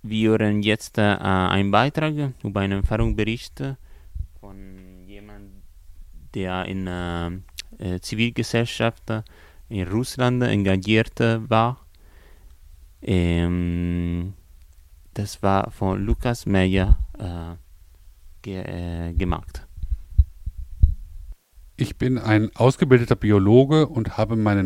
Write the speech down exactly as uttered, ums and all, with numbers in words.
Wir hören jetzt äh, einen Beitrag über einen Erfahrungsbericht von jemandem, der in der äh, Zivilgesellschaft in Russland engagiert war. Ähm, das war von Lukas Meyer äh, ge äh, gemacht. Ich bin ein ausgebildeter Biologe und habe meinen